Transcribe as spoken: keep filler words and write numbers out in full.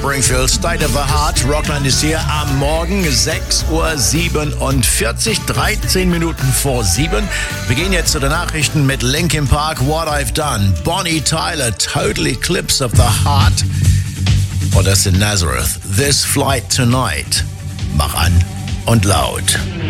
Springfield, State of the Heart. Rockland ist hier am Morgen, sechs Uhr siebenundvierzig, dreizehn Minuten vor sieben. Wir gehen jetzt zu den Nachrichten mit Linkin Park, What I've Done. Bonnie Tyler, Total Eclipse of the Heart. Und das in Nazareth, This Flight Tonight. Mach an und laut.